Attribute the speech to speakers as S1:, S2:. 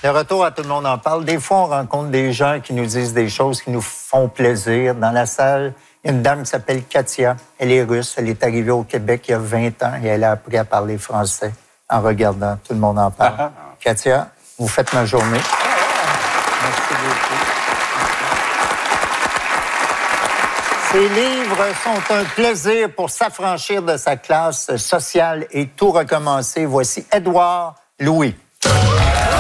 S1: Le retour à Tout le monde en parle. Des fois, on rencontre des gens qui nous disent des choses qui nous font plaisir. Dans la salle, il y a une dame qui s'appelle Katia. Elle est russe. Elle est arrivée au Québec il y a 20 ans et elle a appris à parler français en regardant Tout le monde en parle. Katia, vous faites ma journée. Merci beaucoup. Ces livres sont un plaisir pour s'affranchir de sa classe sociale et tout recommencer. Voici Édouard Louis.